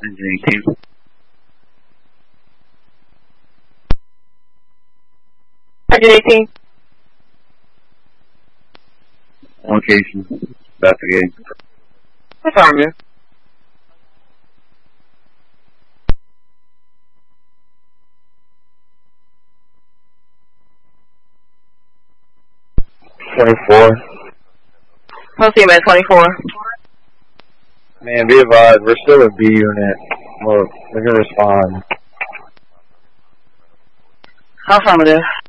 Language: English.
Engine 18. Engine 18. Location. Investigating. Affirmative. Post team at 24. Man, be advised, we're still a B unit. Well, we're gonna respond. Affirmative.